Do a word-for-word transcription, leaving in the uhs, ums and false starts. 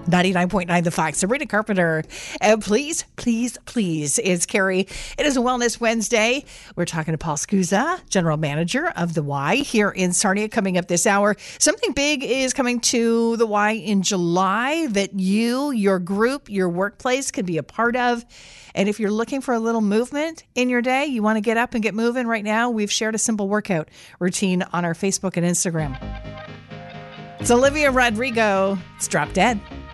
ninety-nine point nine The Fox. Sabrina Carpenter. And please, please, please, is Carrie. It is a Wellness Wednesday. We're talking to Paul Scusa, General Manager of the Y here in Sarnia, coming up this hour. Something big is coming to the Y in July that you, your group, your workplace can be a part of. And if you're looking for a little movement in your day, you want to get up and get moving right now, we've shared a simple workout routine on our Facebook and Instagram. It's Olivia Rodrigo. It's Drop Dead.